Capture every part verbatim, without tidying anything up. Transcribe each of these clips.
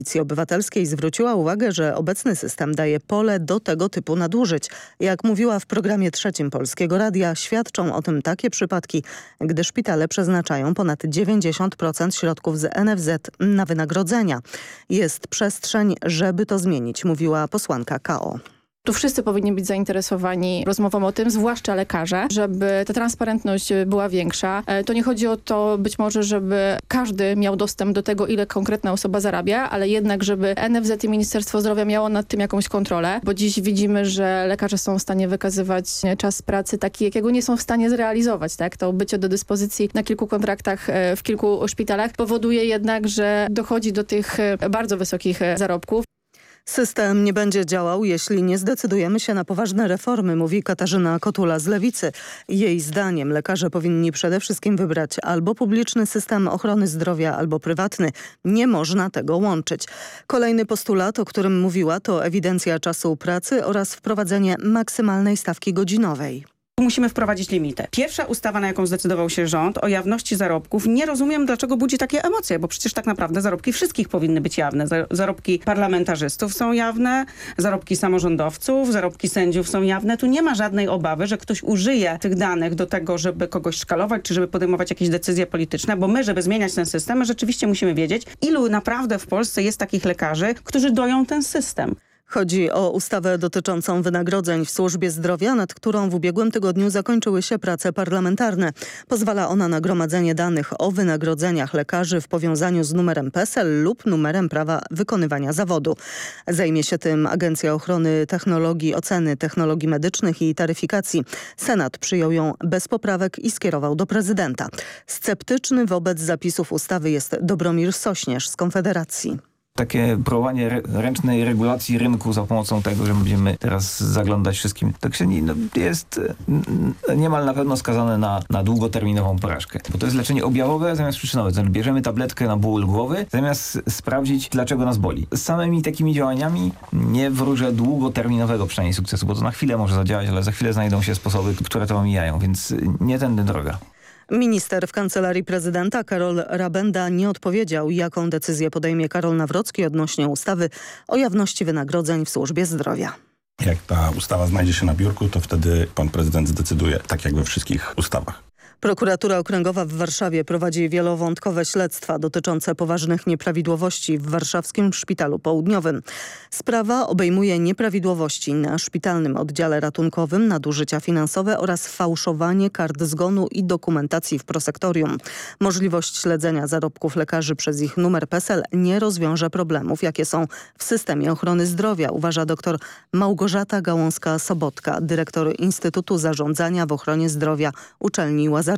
Koalicji Obywatelskiej zwróciła uwagę, że obecny system daje pole do tego typu nadużyć. Jak mówiła w programie trzecim Polskiego Radia, świadczą o tym takie przypadki, gdy szpitale przeznaczają ponad dziewięćdziesiąt procent środków z N F Z na wynagrodzenia. Jest przestrzeń, żeby to zmienić, mówiła posłanka K O. Tu wszyscy powinni być zainteresowani rozmową o tym, zwłaszcza lekarze, żeby ta transparentność była większa. To nie chodzi o to być może, żeby każdy miał dostęp do tego, ile konkretna osoba zarabia, ale jednak, żeby N F Z i Ministerstwo Zdrowia miało nad tym jakąś kontrolę, bo dziś widzimy, że lekarze są w stanie wykazywać czas pracy taki, jakiego nie są w stanie zrealizować. Tak? To bycie do dyspozycji na kilku kontraktach w kilku szpitalach powoduje jednak, że dochodzi do tych bardzo wysokich zarobków. System nie będzie działał, jeśli nie zdecydujemy się na poważne reformy, mówi Katarzyna Kotula z Lewicy. Jej zdaniem lekarze powinni przede wszystkim wybrać albo publiczny system ochrony zdrowia, albo prywatny. Nie można tego łączyć. Kolejny postulat, o którym mówiła, to ewidencja czasu pracy oraz wprowadzenie maksymalnej stawki godzinowej. Musimy wprowadzić limity. Pierwsza ustawa, na jaką zdecydował się rząd, o jawności zarobków, nie rozumiem, dlaczego budzi takie emocje, bo przecież tak naprawdę zarobki wszystkich powinny być jawne. Zarobki parlamentarzystów są jawne, zarobki samorządowców, zarobki sędziów są jawne. Tu nie ma żadnej obawy, że ktoś użyje tych danych do tego, żeby kogoś szkalować, czy żeby podejmować jakieś decyzje polityczne, bo my, żeby zmieniać ten system, my rzeczywiście musimy wiedzieć, ilu naprawdę w Polsce jest takich lekarzy, którzy doją ten system. Chodzi o ustawę dotyczącą wynagrodzeń w służbie zdrowia, nad którą w ubiegłym tygodniu zakończyły się prace parlamentarne. Pozwala ona na gromadzenie danych o wynagrodzeniach lekarzy w powiązaniu z numerem P E S E L lub numerem prawa wykonywania zawodu. Zajmie się tym Agencja Ochrony Technologii, Oceny Technologii Medycznych i Taryfikacji. Senat przyjął ją bez poprawek i skierował do prezydenta. Sceptyczny wobec zapisów ustawy jest Dobromir Sośnierz z Konfederacji. Takie próbowanie re ręcznej regulacji rynku za pomocą tego, że będziemy teraz zaglądać wszystkim, tak się nie, no, jest niemal na pewno skazane na, na długoterminową porażkę. Bo to jest leczenie objawowe zamiast przyczynowe. Znaczy bierzemy tabletkę na ból głowy zamiast sprawdzić, dlaczego nas boli. Z samymi takimi działaniami nie wróżę długoterminowego przynajmniej sukcesu, bo to na chwilę może zadziałać, ale za chwilę znajdą się sposoby, które to omijają, więc nie tędy droga. Minister w Kancelarii Prezydenta Karol Rabenda nie odpowiedział, jaką decyzję podejmie Karol Nawrocki odnośnie ustawy o jawności wynagrodzeń w służbie zdrowia. Jak ta ustawa znajdzie się na biurku, to wtedy pan prezydent zdecyduje, tak jak we wszystkich ustawach. Prokuratura Okręgowa w Warszawie prowadzi wielowątkowe śledztwa dotyczące poważnych nieprawidłowości w warszawskim Szpitalu Południowym. Sprawa obejmuje nieprawidłowości na szpitalnym oddziale ratunkowym, nadużycia finansowe oraz fałszowanie kart zgonu i dokumentacji w prosektorium. Możliwość śledzenia zarobków lekarzy przez ich numer P E S E L nie rozwiąże problemów, jakie są w systemie ochrony zdrowia, uważa dr Małgorzata Gałązka-Sobotka, dyrektor Instytutu Zarządzania w Ochronie Zdrowia Uczelni Łazarskiej.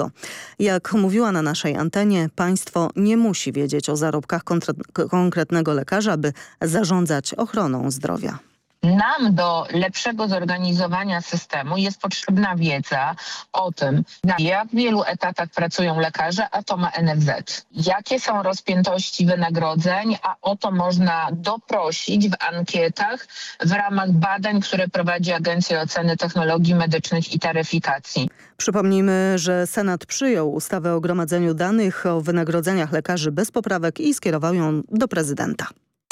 Jak mówiła na naszej antenie, państwo nie musi wiedzieć o zarobkach konkretnego lekarza, by zarządzać ochroną zdrowia. Nam do lepszego zorganizowania systemu jest potrzebna wiedza o tym, na jak wielu etatach pracują lekarze, a to ma N F Z. Jakie są rozpiętości wynagrodzeń, a o to można doprosić w ankietach w ramach badań, które prowadzi Agencja Oceny Technologii Medycznych i Taryfikacji. Przypomnijmy, że Senat przyjął ustawę o gromadzeniu danych o wynagrodzeniach lekarzy bez poprawek i skierował ją do prezydenta.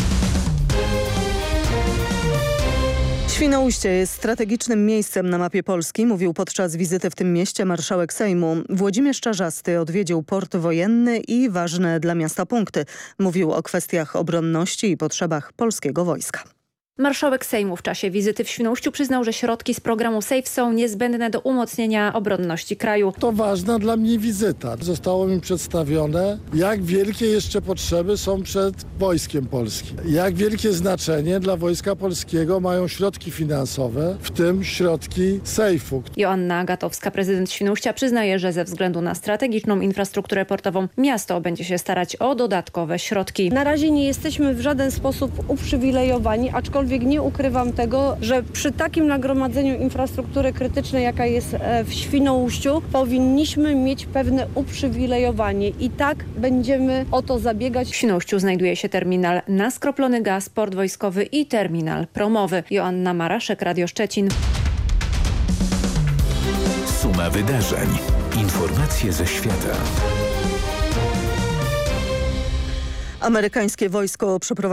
Świnoujście jest strategicznym miejscem na mapie Polski, mówił podczas wizyty w tym mieście marszałek Sejmu. Włodzimierz Czarzasty odwiedził port wojenny i ważne dla miasta punkty. Mówił o kwestiach obronności i potrzebach polskiego wojska. Marszałek Sejmu w czasie wizyty w Świnoujściu przyznał, że środki z programu SAFE są niezbędne do umocnienia obronności kraju. To ważna dla mnie wizyta. Zostało mi przedstawione, jak wielkie jeszcze potrzeby są przed Wojskiem Polskim. Jak wielkie znaczenie dla Wojska Polskiego mają środki finansowe, w tym środki SAFE-u. Joanna Gatowska, prezydent Świnoujścia, przyznaje, że ze względu na strategiczną infrastrukturę portową miasto będzie się starać o dodatkowe środki. Na razie nie jesteśmy w żaden sposób uprzywilejowani, aczkolwiek nie ukrywam tego, że przy takim nagromadzeniu infrastruktury krytycznej, jaka jest w Świnoujściu, powinniśmy mieć pewne uprzywilejowanie i tak będziemy o to zabiegać. W Świnoujściu znajduje się terminal na skroplony gaz, port wojskowy i terminal promowy. Joanna Maraszek, Radio Szczecin. Suma wydarzeń. Informacje ze świata. Amerykańskie wojsko przeprowadziło